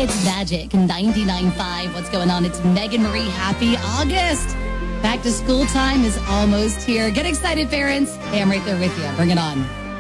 It's Magic 99.5. What's going on? It's Megan Marie. Happy August. Back to school time is almost here. Get excited, parents. Hey, I'm right there with you. Bring it on.